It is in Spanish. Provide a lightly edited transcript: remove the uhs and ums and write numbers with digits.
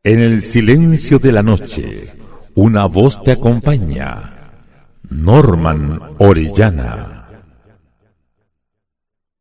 En el silencio de la noche, una voz te acompaña. Norman Orellana.